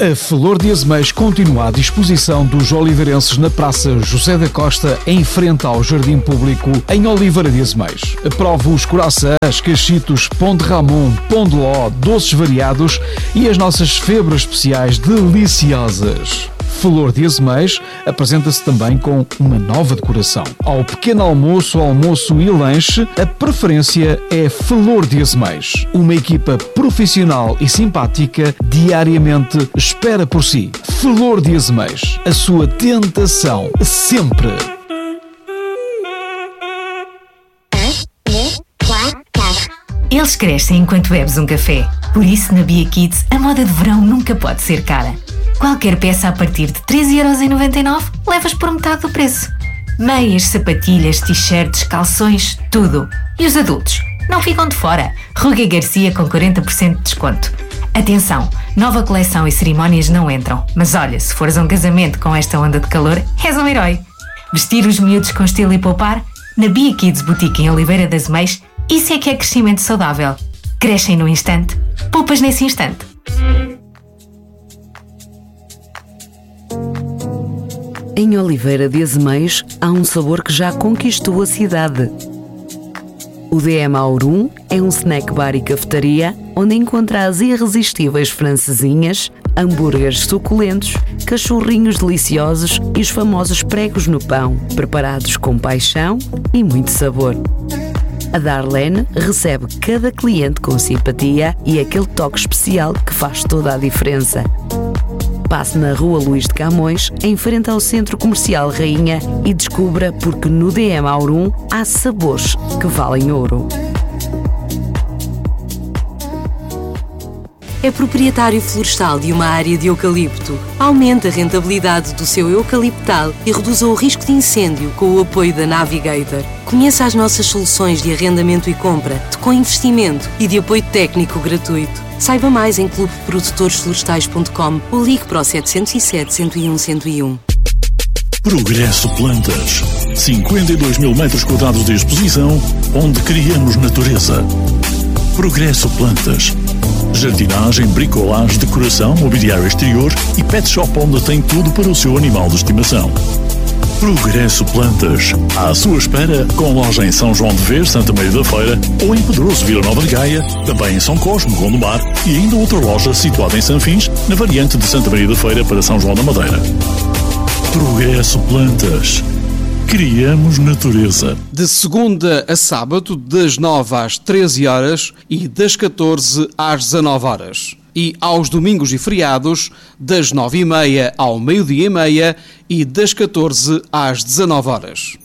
A Flor de Azeméis continua à disposição dos oliveirenses na Praça José da Costa, em frente ao Jardim Público, em Oliveira de Azeméis. Prove os coraçãs, cachitos, pão de Ramon, pão de ló, doces variados e as nossas febras especiais deliciosas. Flor de Azeméis apresenta-se também com uma nova decoração. Ao pequeno almoço, almoço e lanche, a preferência é Flor de Azeméis. Uma equipa profissional e simpática diariamente espera por si. Flor de Azeméis, a sua tentação sempre. Eles crescem enquanto bebes um café. Por isso, na Bia Kids, a moda de verão nunca pode ser cara. Qualquer peça a partir de 13,99€ levas por metade do preço. Meias, sapatilhas, t-shirts, calções, tudo. E os adultos? Não ficam de fora. Ruga Garcia com 40% de desconto. Atenção, nova coleção e cerimónias não entram. Mas olha, se fores a um casamento com esta onda de calor, és um herói. Vestir os miúdos com estilo e poupar? Na Bia Kids Boutique em Oliveira das Azeméis, isso é que é crescimento saudável. Crescem no instante, poupas nesse instante. Em Oliveira de Azeméis há um sabor que já conquistou a cidade. O DM Aurum é um snack bar e cafetaria onde encontra as irresistíveis francesinhas, hambúrgueres suculentos, cachorrinhos deliciosos e os famosos pregos no pão, preparados com paixão e muito sabor. A Darlene recebe cada cliente com simpatia e aquele toque especial que faz toda a diferença. Passe na Rua Luís de Camões, em frente ao Centro Comercial Rainha, e descubra porque no DM Aurum há sabores que valem ouro. É proprietário florestal de uma área de eucalipto. Aumente a rentabilidade do seu eucaliptal e reduza o risco de incêndio com o apoio da Navigator. Conheça as nossas soluções de arrendamento e compra, de co-investimento e de apoio técnico gratuito. Saiba mais em clubeprodutores-florestais.com ou ligue para o 707 101 101. Progresso Plantas. 52 mil metros quadrados de exposição, onde criamos natureza. Progresso Plantas. Jardinagem, bricolagem, decoração, mobiliário exterior e pet shop onde tem tudo para o seu animal de estimação. Progresso Plantas. À sua espera, com loja em São João de Ver, Santa Maria da Feira, ou em Pedroso, Vila Nova de Gaia, também em São Cosme, Gondomar, e ainda outra loja situada em Sanfins, na variante de Santa Maria da Feira para São João da Madeira. Progresso Plantas. Criamos natureza. De segunda a sábado, das 9 às 13 horas e das 14 às 19 horas. E aos domingos e feriados, das 9h30 ao meio-dia e meia e das 14 às 19 horas.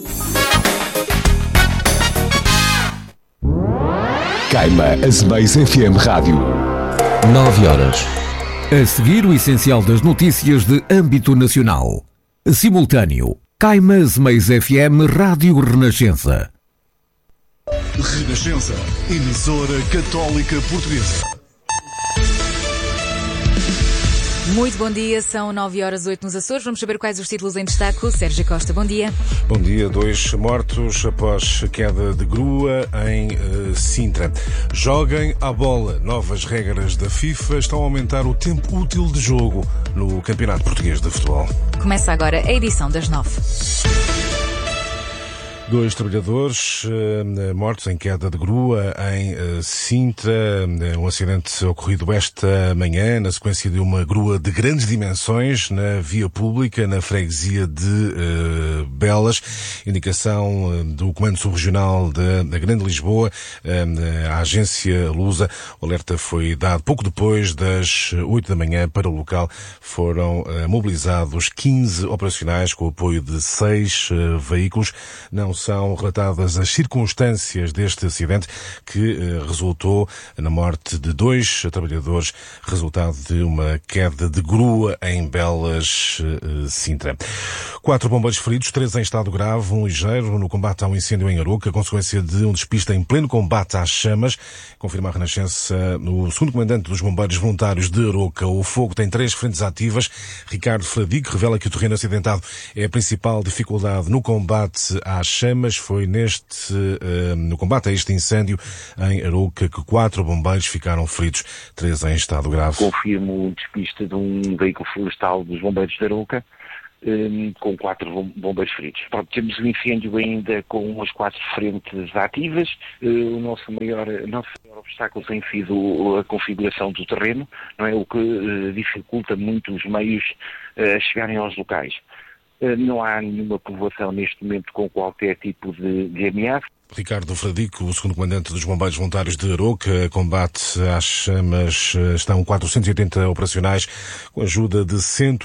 Caima Azeméis FM Rádio. 9 horas. A seguir, o essencial das notícias de âmbito nacional. Simultâneo. Caima Azeméis FM Rádio Renascença. Renascença, emissora católica portuguesa. Muito bom dia, são 9h08 nos Açores. Vamos saber quais os títulos em destaque. Sérgio Costa, bom dia. Bom dia. 2 mortos após queda de grua em Sintra. Joguem à bola. Novas regras da FIFA estão a aumentar o tempo útil de jogo no Campeonato Português de Futebol. Começa agora a edição das 9. 2 trabalhadores mortos em queda de grua em Sintra. Um acidente ocorrido esta manhã na sequência de uma grua de grandes dimensões na via pública, na freguesia de Belas. Indicação do Comando Subregional da Grande Lisboa, a agência Lusa. O alerta foi dado pouco depois das 8 da manhã. Para o local foram mobilizados 15 operacionais com o apoio de 6 veículos. Não são relatadas as circunstâncias deste acidente que resultou na morte de 2 trabalhadores, resultado de uma queda de grua em Belas, Sintra. 4 bombeiros feridos, 3 em estado grave, 1 ligeiro no combate ao incêndio em Aroca, consequência de um despiste em pleno combate às chamas. Confirma a Renascença o segundo comandante dos bombeiros voluntários de Aroca. O fogo tem 3 frentes ativas. Ricardo Fradique revela que o terreno acidentado é a principal dificuldade no combate às chamas. chamas. Foi no combate a este incêndio em Arouca que 4 bombeiros ficaram feridos, 3 em estado grave. Confirmo despista de um veículo florestal dos bombeiros de Arouca, com 4 bombeiros feridos. Pronto, temos um incêndio ainda com as 4 frentes ativas. O nosso maior obstáculo tem sido a configuração do terreno, não é? O que dificulta muito os meios a chegarem aos locais. Não há nenhuma povoação neste momento com qualquer tipo de ameaça. Ricardo Fradico, o segundo comandante dos Bombeiros Voluntários de Arouca, combate às chamas. Estão 480 operacionais, com a ajuda de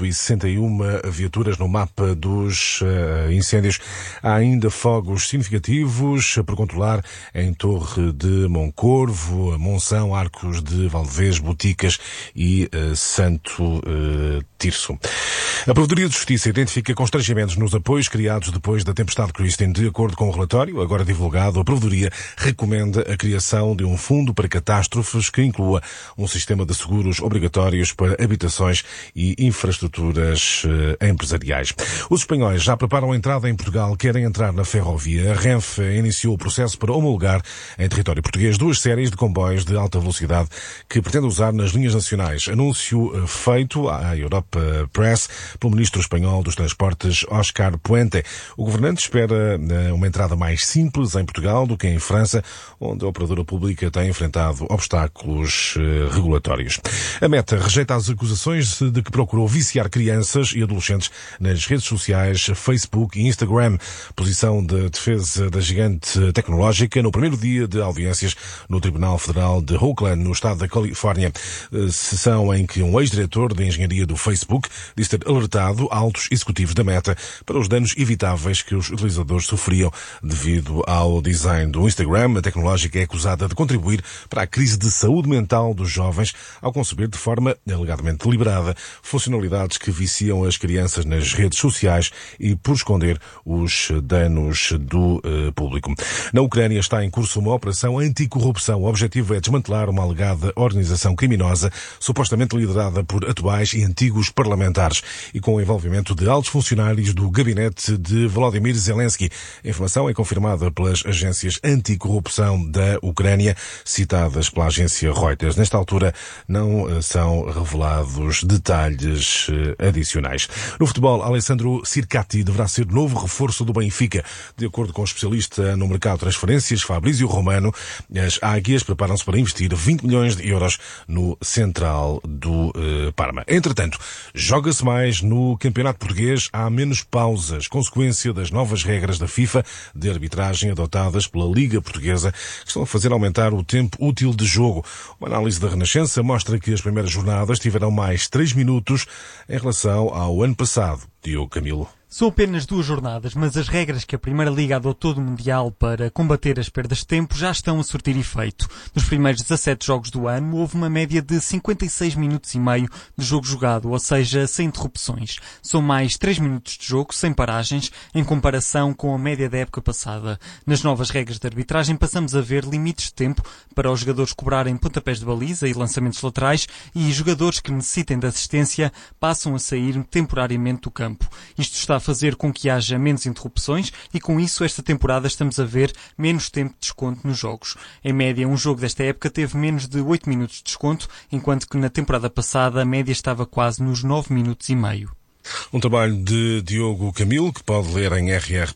161 viaturas no mapa dos incêndios. Há ainda fogos significativos por controlar em Torre de Moncorvo, Monção, Arcos de Valdevez, Boticas e Santo Tirso. A Provedoria de Justiça identifica constrangimentos nos apoios criados depois da tempestade Christine. De acordo com o relatório, agora divulgado, a Provedoria recomenda a criação de um fundo para catástrofes que inclua um sistema de seguros obrigatórios para habitações e infraestruturas empresariais. Os espanhóis já preparam a entrada em Portugal, querem entrar na ferrovia. A Renfe iniciou o processo para homologar em território português 2 séries de comboios de alta velocidade que pretende usar nas linhas nacionais. Anúncio feito à Europa Press pelo ministro espanhol dos Transportes, Óscar Puente. O governante espera uma entrada mais simples em Portugal do que em França, onde a operadora pública tem enfrentado obstáculos regulatórios. A Meta rejeita as acusações de que procurou viciar crianças e adolescentes nas redes sociais Facebook e Instagram. Posição de defesa da gigante tecnológica no primeiro dia de audiências no Tribunal Federal de Oakland, no estado da Califórnia. Sessão em que um ex-diretor de engenharia do Facebook disse ter alertado altos executivos da Meta para os danos evitáveis que os utilizadores sofriam devido ao design do Instagram. A tecnológica é acusada de contribuir para a crise de saúde mental dos jovens ao conceber de forma alegadamente deliberada funcionalidades que viciam as crianças nas redes sociais e por esconder os danos do público. Na Ucrânia está em curso uma operação anticorrupção. O objetivo é desmantelar uma alegada organização criminosa supostamente liderada por atuais e antigos parlamentares e com o envolvimento de altos funcionários do gabinete de Volodymyr Zelensky. A informação é confirmada pelas agências anticorrupção da Ucrânia, citadas pela agência Reuters. Nesta altura não são revelados detalhes adicionais. No futebol, Alessandro Sircati deverá ser novo reforço do Benfica. De acordo com o especialista no mercado de transferências, Fabrício Romano, as Águias preparam-se para investir 20 milhões de euros no central do Parma. Entretanto, joga-se mais no Campeonato Português, há menos pausas, consequência das novas regras da FIFA de arbitragem adotadas pela Liga Portuguesa, que estão a fazer aumentar o tempo útil de jogo. Uma análise da Renascença mostra que as primeiras jornadas tiveram mais 3 minutos em relação ao ano passado. Diogo Camilo. São apenas 2 jornadas, mas as regras que a Primeira Liga adotou do Mundial para combater as perdas de tempo já estão a surtir efeito. Nos primeiros 17 jogos do ano, houve uma média de 56 minutos e meio de jogo jogado, ou seja, sem interrupções. São mais 3 minutos de jogo, sem paragens, em comparação com a média da época passada. Nas novas regras de arbitragem, passamos a ver limites de tempo para os jogadores cobrarem pontapés de baliza e lançamentos laterais e jogadores que necessitem de assistência passam a sair temporariamente do campo. Isto está a fazer com que haja menos interrupções e com isso esta temporada estamos a ver menos tempo de desconto nos jogos. Em média, um jogo desta época teve menos de 8 minutos de desconto, enquanto que na temporada passada a média estava quase nos 9 minutos e meio. Um trabalho de Diogo Camilo, que pode ler em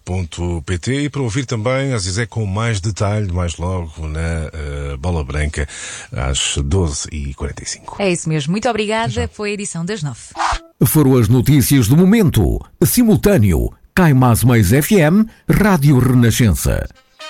rr.pt e para ouvir também a Zizé com mais detalhe, mais logo na Bola Branca, às 12h45. É isso mesmo. Muito obrigada. Foi a edição das 9. Foram as notícias do momento. Simultâneo. Caima Seis FM, Rádio Renascença.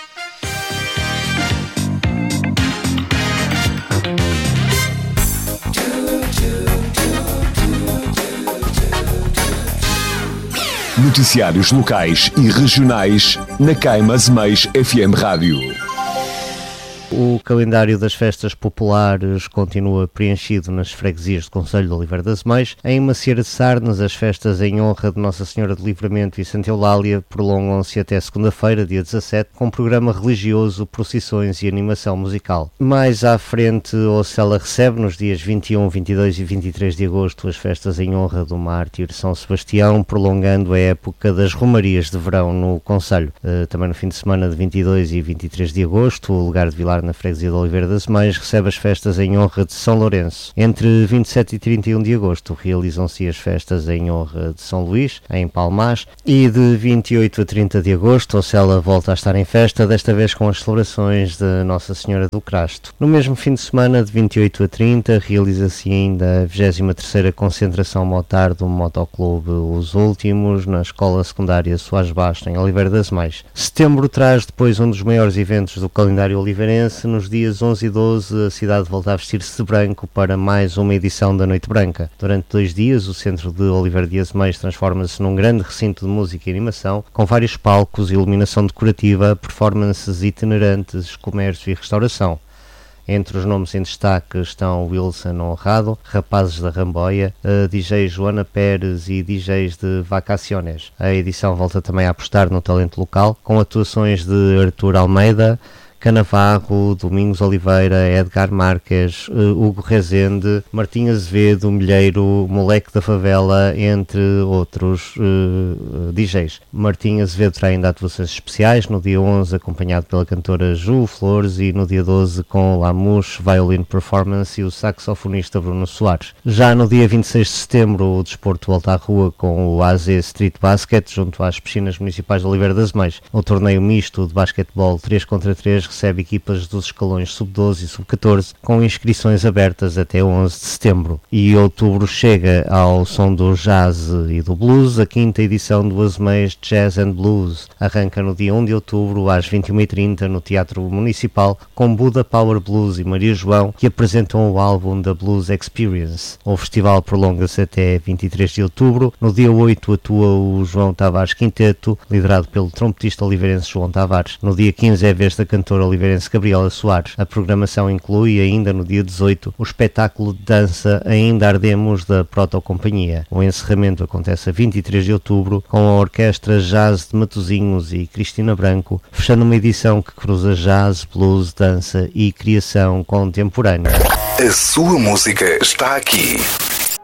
Noticiários locais e regionais na Caima Seis FM Rádio. O calendário das festas populares continua preenchido nas freguesias do Concelho de Oliveira das Meias. Em Macieira de Sarnes, as festas em honra de Nossa Senhora de Livramento e Santa Eulália prolongam-se até segunda-feira, dia 17, com programa religioso, procissões e animação musical. Mais à frente, Ocela recebe, nos dias 21, 22 e 23 de agosto, as festas em honra do mártir São Sebastião, prolongando a época das romarias de verão no Concelho. Também no fim de semana de 22 e 23 de agosto, o lugar de Vilar, na freguesia de Oliveira das Meias, recebe as festas em honra de São Lourenço. Entre 27 e 31 de agosto realizam-se as festas em honra de São Luís, em Palmás, e de 28 a 30 de agosto, Ocela volta a estar em festa, desta vez com as celebrações de Nossa Senhora do Crasto. No mesmo fim de semana, de 28 a 30, realiza-se ainda a 23ª concentração motar do Motoclube Os Últimos, na Escola Secundária Soares Basto, em Oliveira das Meias. Setembro traz depois um dos maiores eventos do calendário oliveirense. Nos dias 11 e 12, a cidade volta a vestir-se de branco para mais uma edição da Noite Branca. Durante 2 dias, o centro de Oliveira das Meias transforma-se num grande recinto de música e animação, com vários palcos, iluminação decorativa, performances itinerantes, comércio e restauração. Entre os nomes em destaque estão Wilson Honrado, Rapazes da Ramboia, DJ Joana Pérez e DJs de Vacaciones. A edição volta também a apostar no talento local, com atuações de Artur Almeida, Canavarro, Domingos Oliveira, Edgar Marques, Hugo Rezende, Martim Azevedo, Milheiro, Moleque da Favela, entre outros DJs. Martim Azevedo terá ainda atuações especiais, no dia 11 acompanhado pela cantora Ju Flores e no dia 12 com Lamus, Violin Performance e o saxofonista Bruno Soares. Já no dia 26 de setembro o desporto volta à rua com o AZ Street Basket junto às piscinas municipais de Oliveira das Meias. O torneio misto de basquetebol 3 contra 3 recebe equipas dos escalões sub-12 e sub-14 com inscrições abertas até 11 de setembro. E outubro chega ao som do jazz e do blues. A 5ª edição do Asmeias Jazz and Blues arranca no dia 1 de outubro às 21h30 no Teatro Municipal com Buda Power Blues e Maria João, que apresentam o álbum da Blues Experience. O festival prolonga-se até 23 de outubro. No dia 8 atua o João Tavares Quinteto, liderado pelo trompetista oliveirense João Tavares. No dia 15 é a vez da cantora oliveirense Gabriela Soares. A programação inclui ainda no dia 18 o espetáculo de dança Ainda Ardemos da Protocompanhia. O encerramento acontece a 23 de outubro com a Orquestra Jazz de Matosinhos e Cristina Branco, fechando uma edição que cruza jazz, blues, dança e criação contemporânea. A sua música está aqui.